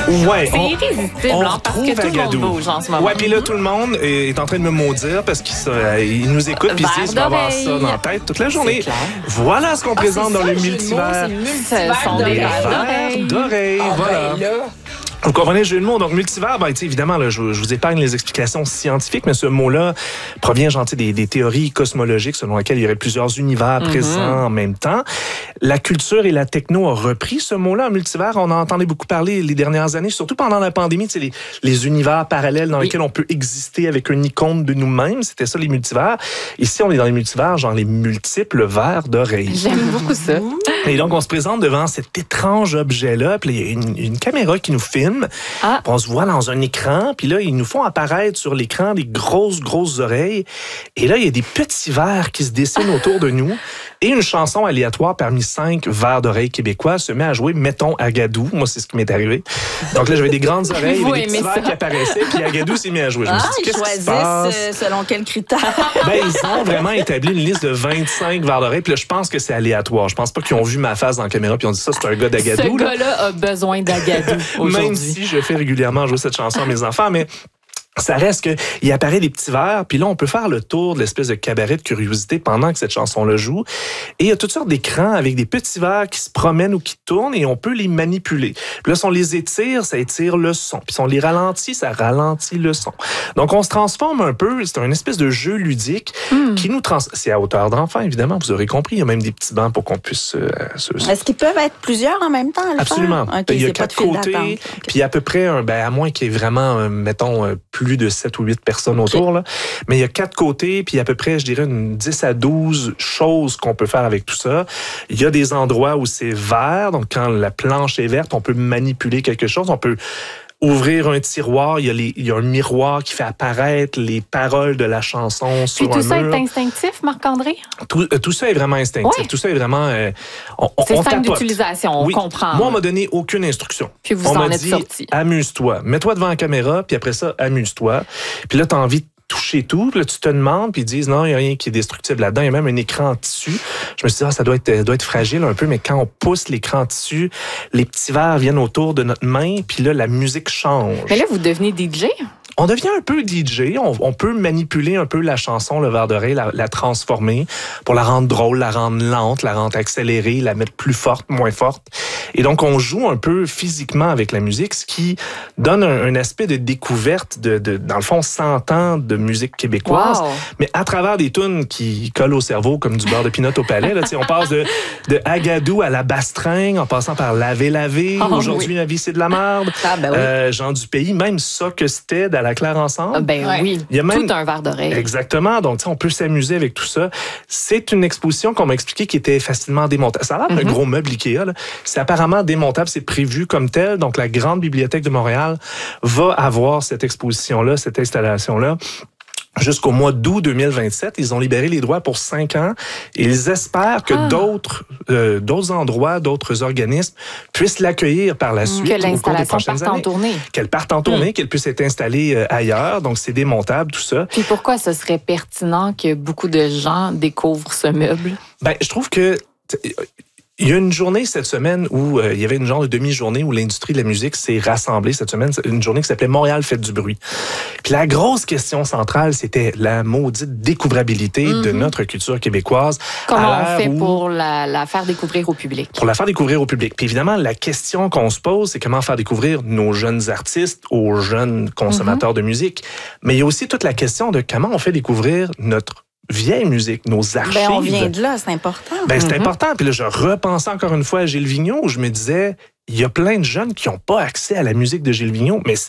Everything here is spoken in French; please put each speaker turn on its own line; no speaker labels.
Ouais,
C'est irrésistible, parce que tout le monde bouge en ce moment.
Ouais, puis là, tout le monde est en train de me maudire parce qu'ils nous écoutent puis ils se disent, je vais avoir ça dans la tête toute la journée. Voilà ce qu'on présente dans le multivers.
Ce sont des
verres d'oreilles. Voilà. Vous comprenez le jeu de mots. Donc, multivers, évidemment, là, je vous épargne les explications scientifiques, mais ce mot-là provient des théories cosmologiques selon lesquelles il y aurait plusieurs univers présents en même temps. La culture et la techno ont repris ce mot-là, multivers. On en entendait beaucoup parler les dernières années, surtout pendant la pandémie, les univers parallèles dans lesquels on peut exister avec une icône de nous-mêmes. C'était ça, les multivers. Ici, on est dans les multivers, genre les multiples verres d'oreilles.
J'aime beaucoup ça.
Et donc, on se présente devant cet étrange objet-là, puis il y a une caméra qui nous filme. On se voit dans un écran, puis là, ils nous font apparaître sur l'écran des grosses oreilles. Et là, il y a des petits verres qui se dessinent autour de nous. Et une chanson aléatoire parmi 5 verres d'oreilles québécois se met à jouer, mettons, Agadou. Moi, c'est ce qui m'est arrivé. Donc là, j'avais des grandes oreilles, il y avait des petits verres qui apparaissaient, puis Agadou s'est mis à jouer. Je me suis dit, qu'est-ce qui se passe?
Selon quels critères?
Ils ont vraiment établi une liste de 25 verres d'oreilles, puis là, je pense que c'est aléatoire. Je pense pas qu'ils ont vu ma face dans la caméra, puis ils ont dit ça, c'est un gars d'Agadou.
Ce gars-là a besoin d'Agadou aujourd'hui.
Même si je fais régulièrement jouer cette chanson à mes enfants, mais ça reste qu'il apparaît des petits verres, puis là, on peut faire le tour de l'espèce de cabaret de curiosité pendant que cette chanson-là joue. Et il y a toutes sortes d'écrans avec des petits verres qui se promènent ou qui tournent et on peut les manipuler. Puis là, si on les étire, ça étire le son. Puis si on les ralentit, ça ralentit le son. Donc, on se transforme un peu. C'est un espèce de jeu ludique qui nous C'est à hauteur d'enfant, évidemment. Vous aurez compris. Il y a même des petits bancs pour qu'on puisse
Est-ce qu'ils peuvent être plusieurs en même temps à le
Absolument.
faire? Okay,
il y a 4 côtés. Puis à peu près, à moins qu'il y ait vraiment, mettons, plus de 7 ou 8 personnes autour. Là. Mais il y a 4 côtés, puis à peu près, je dirais, une 10 à 12 choses qu'on peut faire avec tout ça. Il y a des endroits où c'est vert, donc quand la planche est verte, on peut manipuler quelque chose, on peut ouvrir un tiroir, il y a un miroir qui fait apparaître les paroles de la chanson sur un mur.
Puis tout ça est instinctif, Marc-André?
Tout ça est vraiment instinctif. Oui. Tout ça est vraiment...
c'est simple d'utilisation, on comprend.
Moi, on m'a donné aucune instruction.
Puis vous en êtes sorti.
Amuse-toi. Mets-toi devant la caméra, puis après ça, amuse-toi. Puis là, tu as envie de toucher tout, puis là, tu te demandes, puis ils disent non, il n'y a rien qui est destructible là-dedans, il y a même un écran en tissu. Je me suis dit, ça doit être fragile un peu, mais quand on pousse l'écran en tissu, les petits verres viennent autour de notre main, puis là, la musique change.
Mais là, vous devenez DJ?
On devient un peu DJ, on peut manipuler un peu la chanson, le verre d'oreille, la transformer pour la rendre drôle, la rendre lente, la rendre accélérée, la mettre plus forte, moins forte. Et donc, on joue un peu physiquement avec la musique, ce qui donne un aspect de découverte dans le fond, 100 ans de musique québécoise, mais à travers des tunes qui collent au cerveau comme du beurre de pinot au palais. Là, on passe de Agadou à la bastringue, en passant par Laver. Aujourd'hui, la vie, c'est de la merde. Jean du Pays, même ça que c'était à la Claire ensemble.
Oui, il y a même tout un verre d'oreille.
Exactement, donc on peut s'amuser avec tout ça. C'est une exposition qu'on m'a expliqué qui était facilement démontable. Ça a l'air d'un gros meuble Ikea. Là. C'est apparemment démontable, c'est prévu comme tel. Donc la Grande Bibliothèque de Montréal va avoir cette exposition-là, cette installation-là. Jusqu'au mois d'août 2027, ils ont libéré les droits pour 5 ans et ils espèrent que d'autres endroits, d'autres organismes puissent l'accueillir par la suite au cours des prochaines années. Qu'elle parte en tournée, qu'elle puisse être installée ailleurs. Donc, c'est démontable, tout ça.
Puis pourquoi ce serait pertinent que beaucoup de gens découvrent ce meuble?
Je trouve que... Il y a une journée cette semaine où il y avait une genre de demi-journée où l'industrie de la musique s'est rassemblée cette semaine. Une journée qui s'appelait Montréal fête du bruit. Puis la grosse question centrale, c'était la maudite découvrabilité de notre culture québécoise.
Comment on fait pour la faire découvrir au public?
Pour la faire découvrir au public. Puis évidemment, la question qu'on se pose, c'est comment faire découvrir nos jeunes artistes aux jeunes consommateurs de musique. Mais il y a aussi toute la question de comment on fait découvrir notre vieille musique, nos archives.
On vient de là, c'est important.
C'est important. Puis là, je repensais encore une fois à Gilles Vigneault, où je me disais, il y a plein de jeunes qui n'ont pas accès à la musique de Gilles Vigneault, mais